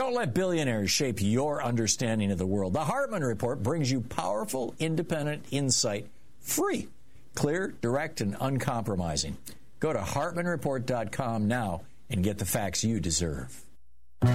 Don't let billionaires shape your understanding of the world. The Hartmann Report brings you powerful, independent insight, free, clear, direct, and uncompromising. Go to HartmannReport.com now and get the facts you deserve.